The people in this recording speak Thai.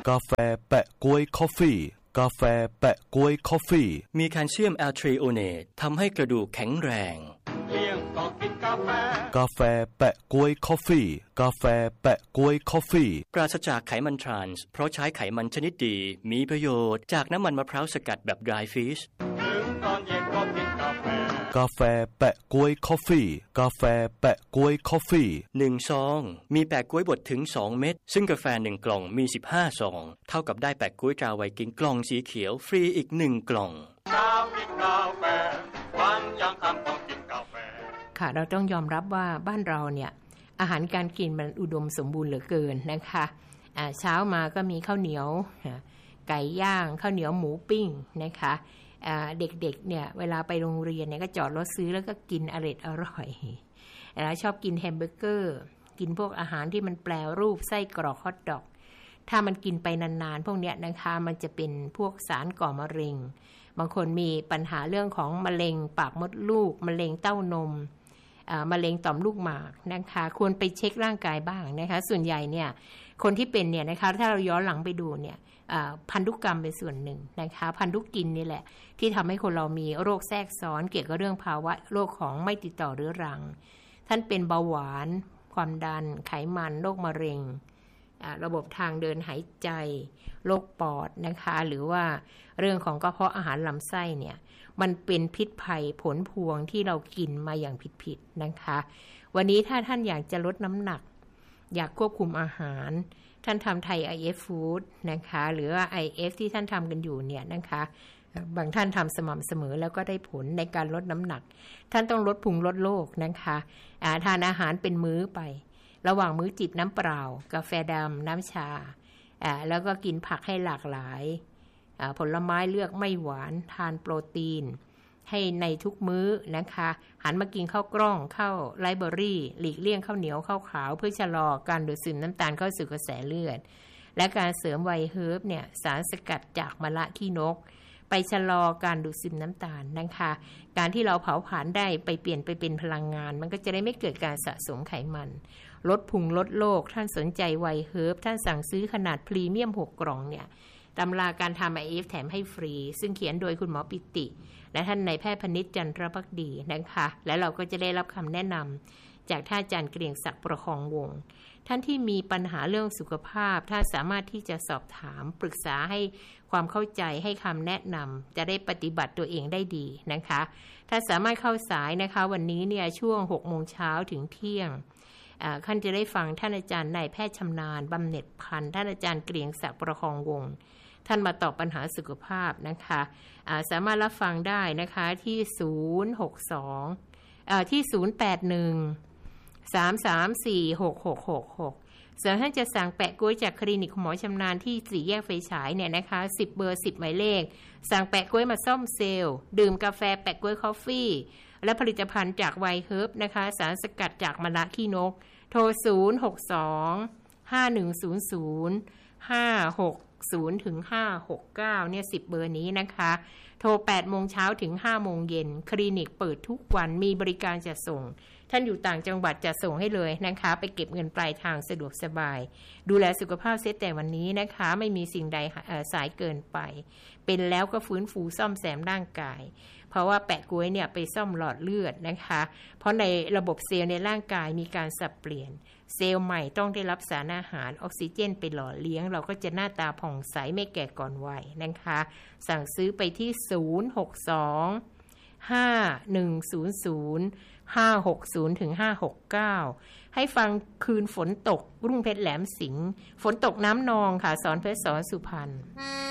กาแฟแปะก๊วยคอฟฟี่กาแฟแปะก๊วยคอฟฟี่มีแคลเซียมแอลทรีโอเนตทำให้กระดูกแข็งแรงเลี้ยงก็กินกาแฟกาแฟแปะก๊วยคอฟฟี่กาแฟแปะก๊วยคอฟฟี่ปราศจากไขมันทรานส์เพราะใช้ไขมันชนิดดีมีประโยชน์จากน้ำมันมะพร้าวสกัดแบบ dry fish ถึงตอนเย็นก็กินกาแฟกาแฟแปะก๊วยคอฟฟี่กาแฟแปะก๊วยคอฟฟี่ 1ซองมีแปะก๊วยบดถึง2เม็ดซึ่งกาแฟ1กล่องมี15ซองเท่ากับได้แปะก๊วยตราไวกิ้งกล่องสีเขียวฟรีอีก1กล่องกินกาแฟวันยังคำต้องกินกาแฟค่ะเราต้องยอมรับว่าบ้านเราเนี่ยอาหารการกินมันอุดมสมบูรณ์เหลือเกินนะคะเช้ามาก็มีข้าวเหนียวไก่ย่างข้าวเหนียวหมูปิ้งนะคะเด็กๆเนี่ยเวลาไปโรงเรียนเนี่ยก็จอดรถซื้อแล้วก็กินอร่อยแล้วชอบกินแฮมเบอร์เกอร์กินพวกอาหารที่มันแปรรูปไส้กรอกฮอทดอกถ้ามันกินไปนานๆพวกเนี้ยนะคะมันจะเป็นพวกสารก่อมะเร็งบางคนมีปัญหาเรื่องของมะเร็งปากมดลูกมะเร็งเต้านมมะเร็งต่อมลูกหมากนะคะควรไปเช็คร่างกายบ้างนะคะส่วนใหญ่เนี่ยคนที่เป็นเนี่ยนะคะถ้าเราย้อนหลังไปดูเนี่ยพันธุกรรมเป็นส่วนหนึ่งนะคะพันธุกินนี่แหละที่ทำให้คนเรามีโรคแทรกซ้อนเกี่ยวกับเรื่องภาวะโรคของไม่ติดต่อเรื้อรังท่านเป็นเบาหวานความดันไขมันโรคมะเร็งระบบทางเดินหายใจโรคปอดนะคะหรือว่าเรื่องของกระเพาะอาหารลำไส้เนี่ยมันเป็นพิษภัยผลพวงที่เรากินมาอย่างผิดๆนะคะวันนี้ถ้าท่านอยากจะลดน้ำหนักอยากควบคุมอาหารท่านทำไทย IF Food นะคะหรือว่า IF ที่ท่านทำกันอยู่เนี่ยนะคะบางท่านทำสม่ำเสมอแล้วก็ได้ผลในการลดน้ำหนักท่านต้องลดพุงลดโรคนะคะทานอาหารเป็นมื้อไประหว่างมื้อจิบน้ำเปล่ากาแฟดำน้ำชาแล้วก็กินผักให้หลากหลายผลไม้เลือกไม่หวานทานโปรตีนให้ในทุกมื้อนะคะหันมากินข้าวกล้องข้าวไรซ์เบอร์รี่หลีกเลี่ยงข้าวเหนียวข้าวขาวเพื่อชะลอการดูดซึมน้ำตาลเข้าสู่กระแสเลือดและการเสริมไวเฮิร์บเนี่ยสารสกัดจากมะระขี้นกไปชะลอการดูดซึมน้ำตาลนะคะการที่เราเผาผลาญได้ไปเปลี่ยนไปเป็นพลังงานมันก็จะได้ไม่เกิดการสะสมไขมันลดพุงลดโรคท่านสนใจไวเฮิร์บท่านสั่งซื้อขนาดพรีเมียม6กล่องเนี่ยตำราการทำ IF แถมให้ฟรีซึ่งเขียนโดยคุณหมอปิติและท่านนายแพทย์พนิษฐ์จันทรภักดีนะคะและเราก็จะได้รับคำแนะนำจากท่านอาจารย์เกรียงศักดิ์ประคองวงศ์ท่านที่มีปัญหาเรื่องสุขภาพท่านสามารถที่จะสอบถามปรึกษาให้ความเข้าใจให้คำแนะนำจะได้ปฏิบัติตัวเองได้ดีนะคะท่านสามารถเข้าสายนะคะวันนี้เนี่ยช่วง 6 โมงเช้าถึงเที่ยงท่านจะได้ฟังท่านอาจารย์นายแพทย์ชำนาญบำเหน็จพันธ์ท่านอาจารย์เกรียงศักดิ์ประคองวงศ์ท่านมาตอบปัญหาสุขภาพนะคะสามารถรับฟังได้นะคะที่062ที่081-334-6666ส่วนท่านจะสั่งแปะก๊วยจากคลินิกหมอชำนาญที่4แยกไฟฉายเนี่ยนะคะ10เบอร์10หมายเลขสั่งแปะก๊วยมาซ่อมเซลล์ดื่มกาแฟแปะก๊วยคอฟฟี่และผลิตภัณฑ์จากไวเฮิร์บนะคะสารสกัดจากมะระขี้นกโทร062-5100-56 ถึง569เนี่ย10เบอร์นี้นะคะโทร8โมงเช้าถึง5โมงเย็นคลินิกเปิดทุกวันมีบริการจัดส่งท่านอยู่ต่างจังหวัดจะส่งให้เลยนะคะไปเก็บเงินปลายทางสะดวกสบายดูแลสุขภาพเสียแต่วันนี้นะคะไม่มีสิ่งใดสายเกินไปเป็นแล้วก็ฟื้นฟูซ่อมแซมร่างกายเพราะว่าแปะก๊วยเนี่ยไปซ่อมหลอดเลือดนะคะเพราะในระบบเซลล์ในร่างกายมีการสับเปลี่ยนเซลล์ใหม่ต้องได้รับสารอาหารออกซิเจนไปหล่อเลี้ยงเราก็จะหน้าตาผ่องใสไม่แก่ก่อนวัยนะคะสั่งซื้อไปที่062-5100-560 ถึง 569ให้ฟังคืนฝนตกรุ่งเพชรแหลมสิงห์ฝนตกน้ำนองค่ะสอนเพชรสอนสุพรรณ